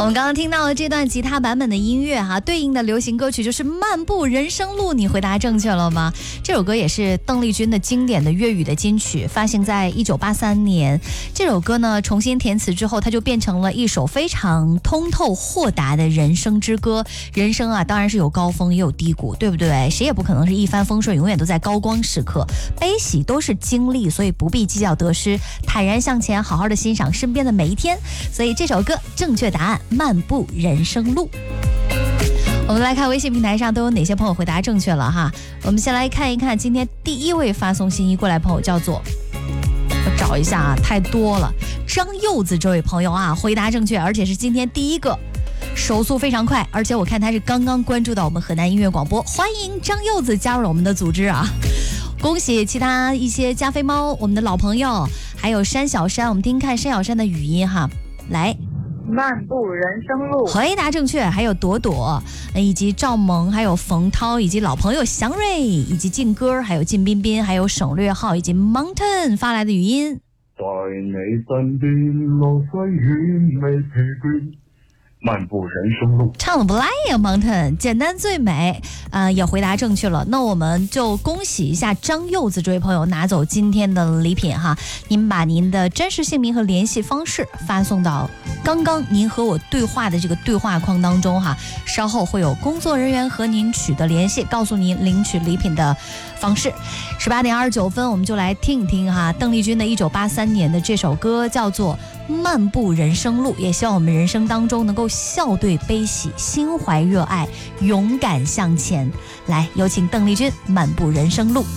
我们刚刚听到的这段吉他版本的音乐哈，对应的流行歌曲就是《漫步人生路》，你回答正确了吗？这首歌也是邓丽君的经典的粤语的金曲，发行在1983年。这首歌呢重新填词之后，它就变成了一首非常通透豁达的人生之歌。人生啊，当然是有高峰也有低谷，对不对？谁也不可能是一帆风顺，永远都在高光时刻，悲喜都是经历，所以不必计较得失，坦然向前，好好的欣赏身边的每一天。所以这首歌正确答案漫步人生路。我们来看微信平台上都有哪些朋友回答正确了哈。我们先来看一看今天第一位发送信息过来朋友，叫做我找一下啊，太多了。张柚子这位朋友啊，回答正确，而且是今天第一个，手速非常快，而且我看他是刚刚关注到我们河南音乐广播，欢迎张柚子加入我们的组织啊！恭喜其他一些加菲猫，我们的老朋友，还有山小山，我们听看山小山的语音哈，来。 漫步人生路， 回答正确。还有朵朵，以及赵萌，还有冯涛，以及老朋友祥瑞，以及劲歌，还有靳彬彬，还有省略号，以及 Mountain 发来的语音。 在你身边，路虽远未疲倦，漫步人生路， 唱得不赖呀 ，Mountain 简单最美，也回答正确了。那我们就恭喜一下张柚子这位朋友拿走今天的礼品哈。您把您的真实姓名和联系方式发送到刚刚您和我对话的这个对话框当中哈，稍后会有工作人员和您取得联系，告诉您领取礼品的方式。18点29分，我们就来听一听哈，邓丽君的1983年的这首歌叫做《漫步人生路》，也希望我们人生当中能够笑对悲喜，心怀热爱，勇敢向前。来，有请邓丽君《漫步人生路》。